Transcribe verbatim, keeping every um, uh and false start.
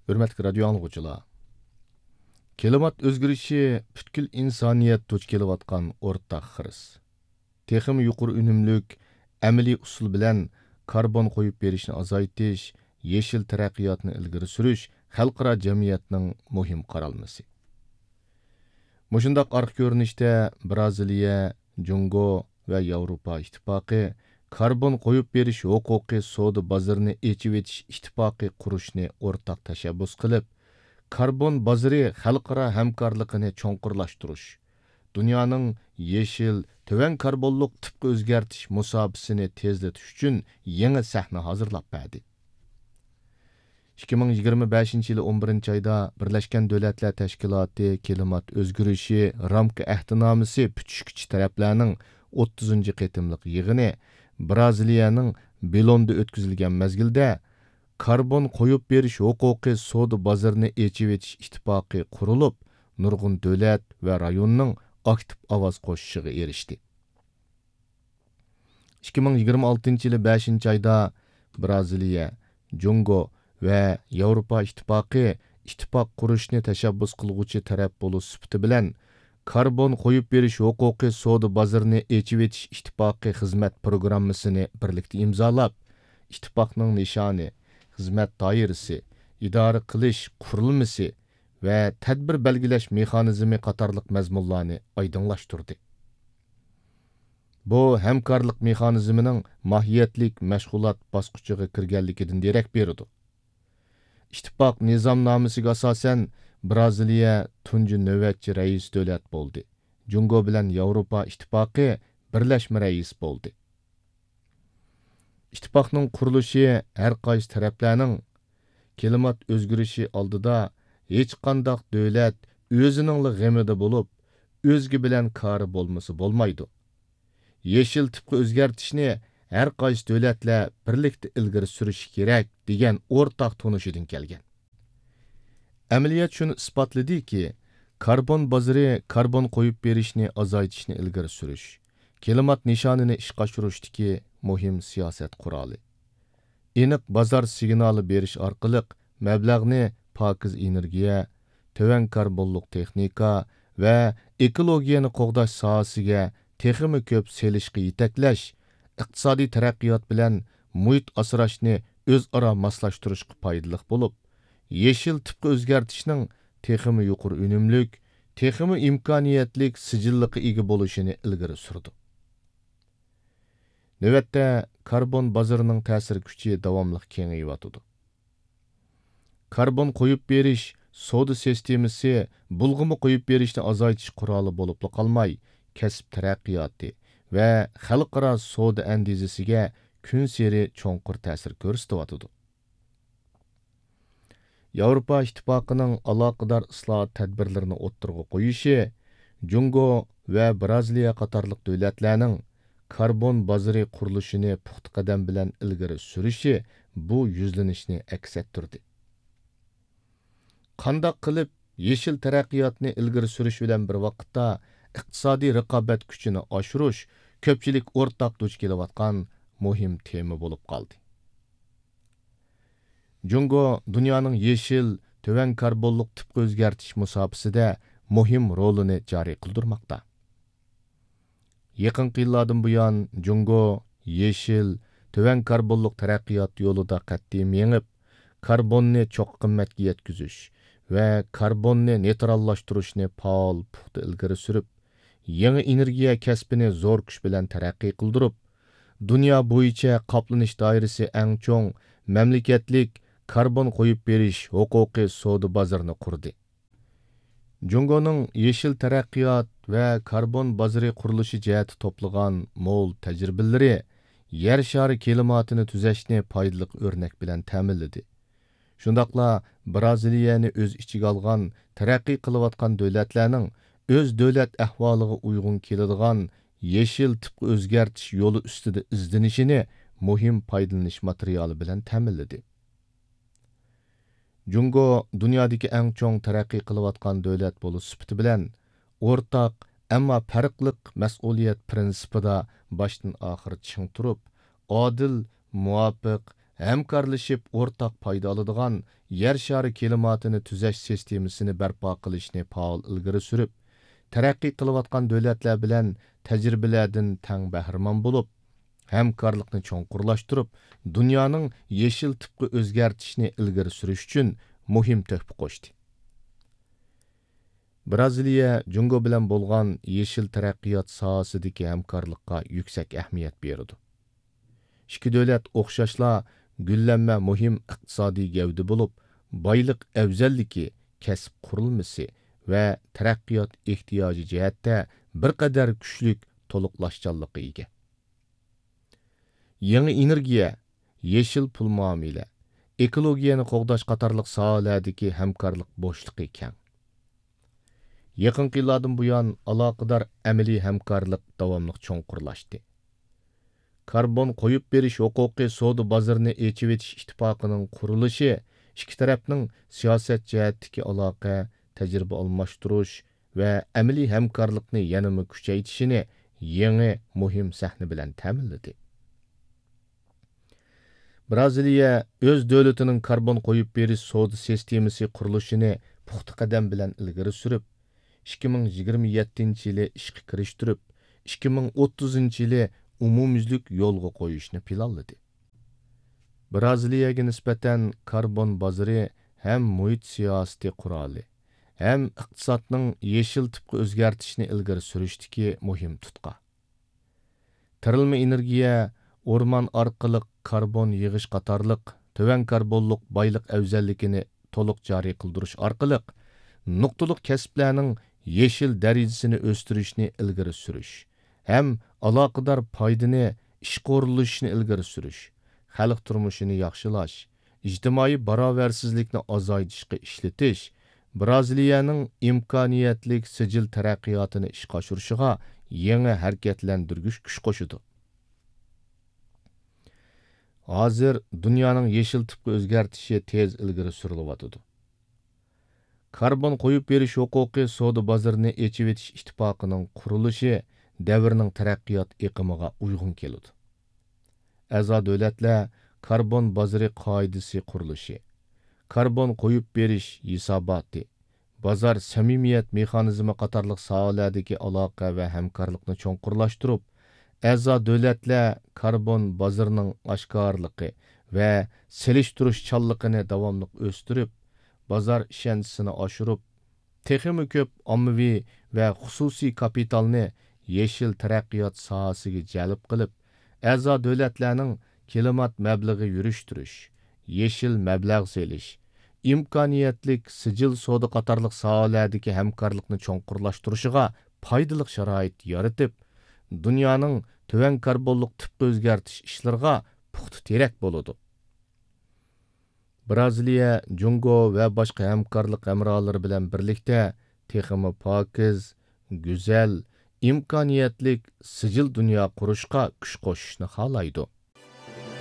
Hürmetli radyo anlıqçılar. Klimat özgürüşü bütkül insaniyet duç kelivatkan ortaq xiriz. Texim yuqur ünümlük, əmeli usul bilen karbon koyup berişini azaytish, yeşil teraqqiyatını ilgiri sürüş, xalqara cemiyetinin muhim qaralması. Muşundaq arq görünüşte Braziliya, Jungo ve Avrupa İttifaqı karbon koyup beriş huquqi soda bazarını echib etish ittifaqı qurishni ortaq tashabbus qilib, karbon bazarı xalqaro hamkorligini cho'nqurlashtirish, dunyoning yeşil, töven karbonluq tipqi o'zgartish musobasini tezlatish uchun yangi sahna hozirlab berdi. ikki ming yigirma beshinchi yili o'n birinchi oyda Birlashgan Davlatlar Tashkiloti klimat o'zgarishi ramka ahdnomasi puchishkichi taraflarning o'ttizinchi qitimliq yig'ini Braziliyaning Belonda o'tkazilgan mezgilda karbon qo'yib berish huquqi soda bozorini echib etish ittifoqi qurilib, nurg'un davlat va rayonning aktiv ovoz qo'shishiga erishdi. ikki ming yigirma oltinchi yili beshinchi oyda Braziliya, Jungo ve Avrupa İttifaqı ittifaq qurishni tashabbus qilguvchi taraf bo'lish sifati bilan karbon qo'yib berish huquqi soda bozorini echib etish ittifoqi xizmat programmasini birlikda imzolab, ittifoqning nishoni, xizmat doirasi, idora qilish qurilmasi va tadbir belgilash mexanizmi qatorliq mazmunlarni oydinlashtirdi. Bu hamkorlik mexanizmining mohiyatlik mashg'ulot bosqichiga kirganligidan derak berdi. İttifaq nizomnomasiga asosan Braziliya tunji navbatchi rais davlat bo'ldi. Jungo bilan Avrupa ittifoqi birlashma rais bo'ldi. İttifaqning qurilishi har qaysi taraflarning klimat o'zgarishi oldida hech qanday davlat o'zining g'amida bo'lib, o'zgi bilan kori bo'lmasa bo'lmaydi. Yeşil tipqi o'zgartishni her qaysi davlatlar birlikda ilgari surishi kerak degan o'rtaq tunishidan kelgan. Amaliyot shuni isbotladiki, karbon bozori karbon qo'yib berishni azaytishni ilgari surish, klimat nishonini ishga oshirishdagi muhim siyosat quroli. Aniq bozor signali berish orqali mablag'ni pokiz energiya, töven karbonliq texnika va ekologiyani qo'g'dash sohasiga texmi ko'p selishga yetaklash, iqtisodiy taraqqiyot bilan muhit asrashni o'zaro moslashtirishga foydali bo'lib, yeşil tipqi o'zgartishning texmi yuqori unumlik, texmi imkoniyatlik sijilliqi ega bo'lishini ilgari surdi. Navbatda karbon bozorining ta'sir kuchi davomli kengayyotidir. Karbon qo'yib berish soda sistemasi bulg'imi qo'yib berishni azaytish quroli bo'lib qolmay, kasb taraqqiyoti va xalqaro soda andizasiga kun seri cho'nqur ta'sir ko'rsatyotidi. Avrupa İttifaqıning aloqador islohot tadbirlarini o'ttirg'a qo'yishi, Jungo va Braziliya qatorliq davlatlarning karbon bozori qurilishini puxta qadam bilan ilgari surishi bu yuzlanishni aks ettirdi. Qandoq qilib yeşil taraqqiyotni ilgari surish bilan bir vaqtda iqtisodiy raqobat kuchini oshirish ko'pchilik o'rtaq duch kelayotgan muhim tema bo'lib qoldi. Jungo dunyoning yeşil, töven karbonliq tipqi o'zgartish musobasida muhim rolini joriy qildirmoqda. Yaqin yillardan buyon Jungo yeşil, töven karbonliq taraqqiyot yo'lida qat'iy mengib, karbonni cho'q qimmatga yetkazish va karbonni neytrallashtirishni faol puxta ilgari surib, yangi energiya kasbini zo'r kuch bilan taraqqiy qildirib, dunyo bo'yicha qoplanish doirasi eng cho'ng mamlakatlik karbon qo'yib berish huquqi soda bozorini qurdi. Jungoning yeşil taraqqiyot va karbon bozori qurilishi jihati to'plagan mo'l tajribalari yer shari klimatini tuzashni foydali o'rnak bilan ta'minladi. Shundaqla Braziliyani o'z ichiga olgan taraqqiy qilayotgan davlatlarning o'z davlat ahvoliga uyg'un keladigan yeşil tipqi o'zgartish yo'li ustida izlanishini muhim foydalanish materiali bilan ta'minladi. Jungo dunyodagi eng cho'ng taraqqiy qilayotgan davlat bo'lish sifati bilan o'rtaq, ammo farqliq mas'uliyat prinsipida boshdan oxir ching turib, odil, muvofiq hamkorlashib o'rtaq foyda oladigan yer shari klimatini tuzash sistemasini barpo qilishni faol ilgari surib, taraqqiy qilayotgan davlatlar bilan tajribalardan tang bahramon bo'lib, hamkorlikni cho'nqurlashtirib, dunyoning yeshil tipga o'zgartishni ilgari surish uchun muhim tuhfa qo'shdi. Braziliya Jungo bilan bo'lgan yeshil taraqqiyot sohasidagi hamkorlikqa yuksak ahamiyat berdi. Ikki davlat o'xshashla gullanma muhim iqtisodiy gavda bo'lib, boylik afzalligi, kasb qurilmasi va taraqqiyot ehtiyoji jihatda bir qadar kuchlik to'liqlashchanlikqa ega. Yangi energiya, yeshil pul muomala, ekologiyani qo'g'dash qatorliq sohalardagi hamkorlik bo'shliqi keng. Yaqin yillardan buyon aloqador amaliy hamkorlik davomli cho'nqurlashdi. Karbon qo'yib berish huquqi savdo bozorini echib etish ittifoqining qurilishi ikki tarafning siyosat jihatdagi aloqa, tajriba almashtirish va amaliy hamkorlikni yanada kuchaytirishini yangi muhim sahna bilan ta'minladi. Braziliya o'z davlatining karbon qo'yib berish savdo sistemasi qurilishini puxta qadam bilan ilgari surib, ikki ming yigirma yettinchi yili ishga kirishtirib, ikki ming o'ttizinchi yili umumyuzlik yo'lga qo'yishni planladi. Braziliyaga nisbatan karbon bozori ham muhit siyosati quroli, ham iqtisodning yeshil tipga o'zgartishni ilgari surishdagi muhim tutqa. Tirilma energiya, o'rmon orqali karbon yig'ish qatorliq tuvan karbonliq boylik afzalligini to'liq joriy qildirish orqali nuqtaliq kasblarning yeshil darajasini o'stirishni ilgari surish, ham aloqador foydani ish qo'rilishini ilgari surish, xalq turmushini yaxshilash, ijtimoiy barobarsizlikni azaytishga ishlatish, Braziliyaning imkoniyatli sijil taraqqiyotini ishga oshirishiga yangi harakatlantirgich kuch qo'shadi. Hozir dunyoning yeshil tipga o'zgartishi tez ilgari surilyotidi. Karbon qo'yib berish huquqi savdo bozorini echib etish ittifoqining qurilishi davrning taraqqiyot iqimiga uyg'un keladi. A'zo davlatlar karbon bozori qoidasi qurilishi, karbon qo'yib berish hisoboti, bozor samimiyat mexanizmi qatorliq sohalardagi aloqa va hamkorlikni cho'nqurlashtirib, a'zo davlatlar karbon bozorining oshkorligi va selishtirishchanligini davomli o'stirib, bozor ishonchisini oshirib, texmi ko'p ommaviy va xususiy kapitalni yeshil taraqqiyot sohasiga jalb qilib, a'zo davlatlarning klimat mablag'i yurishtirish, yeshil mablag' selish, imkoniyatlik sijil savdo qatorliq sohalardagi hamkorlikni cho'nqurlashtirishiga foydali sharoit yaratib, dunyoning tuvan karbonliq tipga o'zgartish ishlariga puxta terak bo'ladi. Braziliya, Jungo va boshqa hamkorlik hamrohlari bilan birlikda texmi pokiz, go'zal, imkoniyatlik sijil dunyo qurishga kuch qo'shishni xohlaydi.